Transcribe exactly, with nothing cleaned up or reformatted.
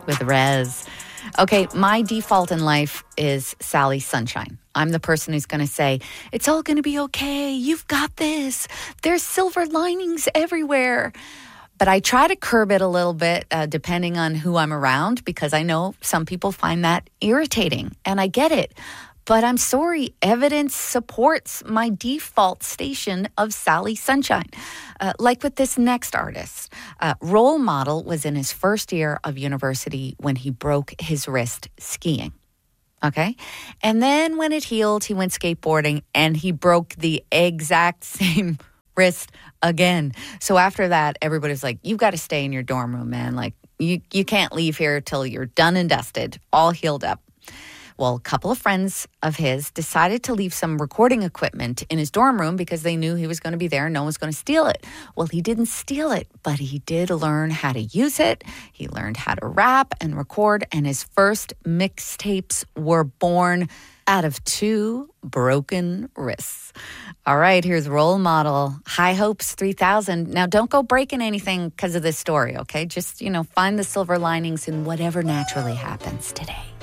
with Rez. Okay, my default in life is Sally Sunshine. I'm the person who's going to say, it's all going to be okay. You've got this. There's silver linings everywhere. But I try to curb it a little bit uh, depending on who I'm around, because I know some people find that irritating, and I get it. But I'm sorry, evidence supports my default station of Sally Sunshine. Uh, like with this next artist. Uh, Role Model was in his first year of university when he broke his wrist skiing. Okay? And then when it healed, he went skateboarding and he broke the exact same wrist again. So after that, everybody's like, you've got to stay in your dorm room, man. Like, you, you can't leave here till you're done and dusted, all healed up. Well, a couple of friends of his decided to leave some recording equipment in his dorm room because they knew he was going to be there and no one was going to steal it. Well, he didn't steal it, but he did learn how to use it. He learned how to rap and record, and his first mixtapes were born out of two broken wrists. All right, here's Role Model, High Hopes three thousand. Now, don't go breaking anything because of this story, okay? Just, you know, find the silver linings in whatever naturally happens today.